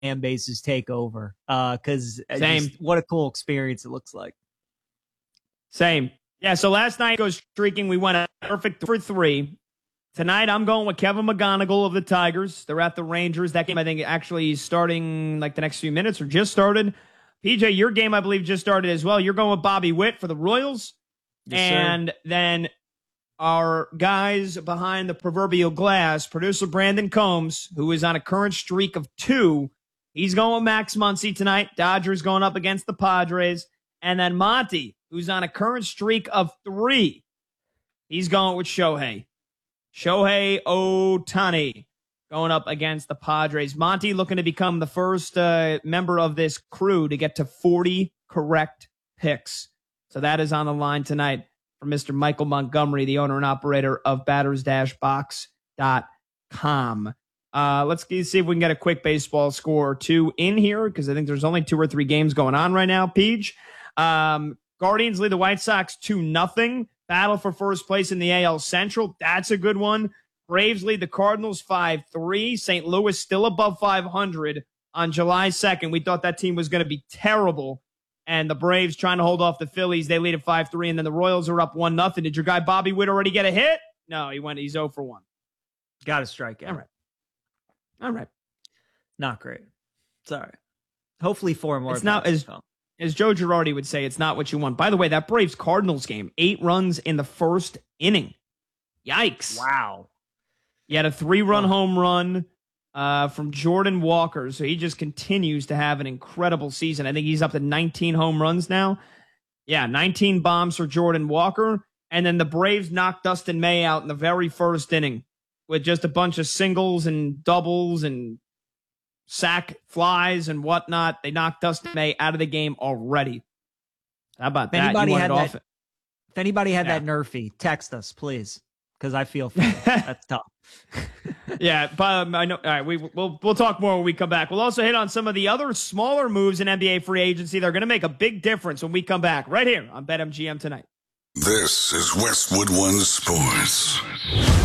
fan bases take over. Because what a cool experience it looks like. Same. Yeah, so last night goes streaking. We went perfect for 3. Tonight, I'm going with Kevin McGonigal of the Tigers. They're at the Rangers. That game, I think, actually is starting like the next few minutes or just started. PJ, your game, I believe, just started as well. You're going with Bobby Witt for the Royals. Yes, and sir. Then our guys behind the proverbial glass, producer Brandon Combs, who is on a current streak of 2. He's going with Max Muncy tonight. Dodgers going up against the Padres. And then Monty, who's on a current streak of 3. He's going with Shohei Ohtani going up against the Padres. Monty looking to become the first member of this crew to get to 40 correct picks. So that is on the line tonight from Mr. Michael Montgomery, the owner and operator of batters-box.com. Let's see if we can get a quick baseball score or 2 in here, because I think there's only 2 or 3 games going on right now, Peach. Guardians lead the White Sox 2-0. Battle for first place in the AL Central. That's a good one. Braves lead the Cardinals 5-3. St. Louis still above 500 on July 2nd. We thought that team was going to be terrible. And the Braves trying to hold off the Phillies. They lead at 5-3. And then the Royals are up 1-0. Did your guy Bobby Witt already get a hit? No, he's 0 for 1. Got a strikeout. All right. Not great. Sorry. Hopefully 4 more. It's not as Joe Girardi would say, it's not what you want. By the way, that Braves-Cardinals game, 8 runs in the first inning. Yikes. Wow. You had a 3-run home run from Jordan Walker, so he just continues to have an incredible season. I think he's up to 19 home runs now. Yeah, 19 bombs for Jordan Walker. And then the Braves knocked Dustin May out in the very first inning with just a bunch of singles and doubles and sack flies and whatnot. They knocked Dustin May out of the game already. How about that? If anybody had that Nerfy, text us, please, because I feel that's tough. Yeah, but I know. All right, we'll talk more when we come back. We'll also hit on some of the other smaller moves in NBA free agency. They're going to make a big difference when we come back right here on BetMGM tonight. This is Westwood One Sports.